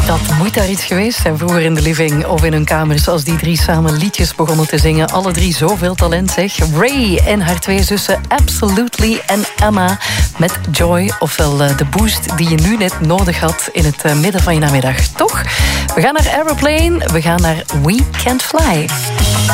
Dat moet daar iets geweest zijn vroeger in de living of in hun kamers als die drie samen liedjes begonnen te zingen. Alle drie zoveel talent, zeg. Ray en haar twee zussen Absolutely en Emma met Joy, ofwel de boost die je nu net nodig had in het midden van je namiddag. Toch? We gaan naar Aeroplane, we gaan naar We Can't Fly.